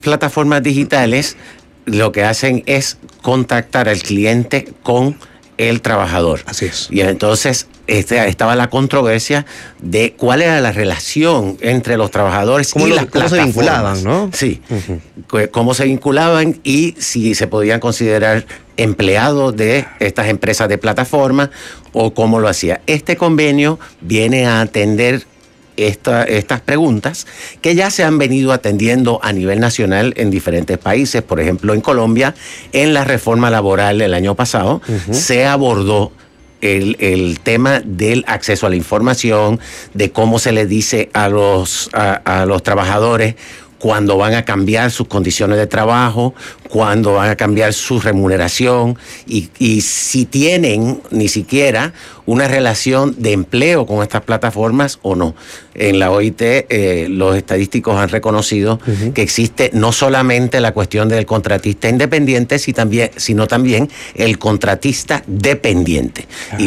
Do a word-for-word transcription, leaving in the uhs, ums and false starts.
plataformas digitales lo que hacen es contactar al cliente con el trabajador. Así es. Y entonces este, estaba la controversia de cuál era la relación entre los trabajadores ¿Cómo y lo, las cómo plataformas. se vinculaban, ¿no? Sí. Uh-huh. Cómo se vinculaban y si se podían considerar empleados de estas empresas de plataforma o cómo lo hacía. Este convenio viene a atender Esta, estas preguntas que ya se han venido atendiendo a nivel nacional en diferentes países. Por ejemplo, en Colombia, en la reforma laboral el año pasado, uh-huh. se abordó el, el tema del acceso a la información, de cómo se le dice a los, a, a los trabajadores cuando van a cambiar sus condiciones de trabajo, cuando van a cambiar su remuneración y, y si tienen ni siquiera una relación de empleo con estas plataformas o no. En la O I T eh, los estadísticos han reconocido uh-huh. que existe no solamente la cuestión del contratista independiente, sino también, sino también el contratista dependiente. Uh-huh. Y